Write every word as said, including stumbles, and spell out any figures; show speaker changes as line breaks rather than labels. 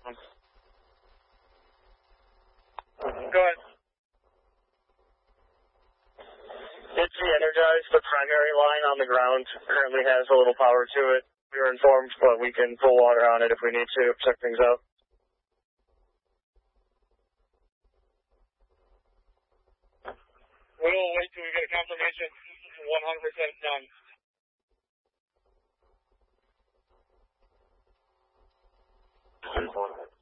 Go ahead. It's the energized. The primary line on the ground currently has a little power to it. We were informed, but we can pull water on it if we need to, check things out. We will wait till we get a confirmation. one hundred percent done.